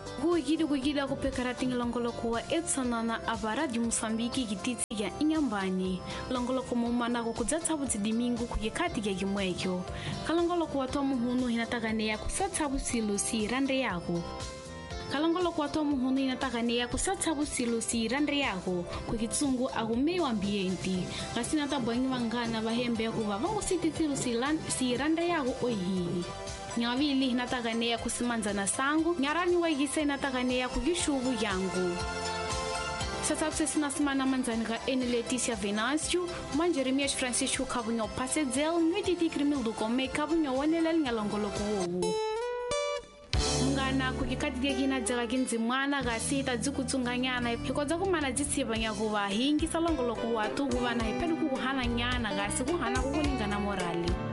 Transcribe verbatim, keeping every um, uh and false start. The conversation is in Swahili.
Gugidi gugida ko pekarating longolo kuwa etsanana abara di Mosambiki gititsi ya inyambani. Longolo ko mumana ko kudzatsa butsi dimingu kuyekati ya gimwekyo. Kalongolo kuwa to muhunu hinatagane ya kusatsa busilu si rande yako. Kalongolo kuwa to muhunu hinatagane ya kusatsa busilu si rande yako kukitsungu agumeyo ambienti. Kasina tabwangi wangana bahembe kuwa vangu sititilu si rande yako oihili. Nyawili hinatagane ya kusimanza na sangu, nyarani waigise hinatagane ya kugishubu yangu. Sasa sina simana manzani ka eni Leticia Venancio, man Jeremias Francisco kabunyo pasedzel, nwititi krimildu kome kabunyo wanelel nyalongolo kuwowu. Mungana kukikatidia kina jaga kinzi mwana gasi tajukutunga nyana hikoza kumana jisiba nyakuwa hingi salongolo kuwa tu kuwa na hipedu kuhana nyana gasi kuhana kukuninga na morali.